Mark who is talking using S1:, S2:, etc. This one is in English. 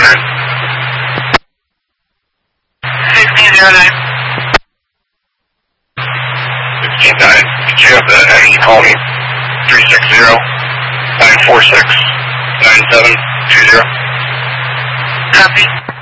S1: return.
S2: 1609.
S1: 1609. Did you have the energy call me? 360-946-9720.
S2: Copy.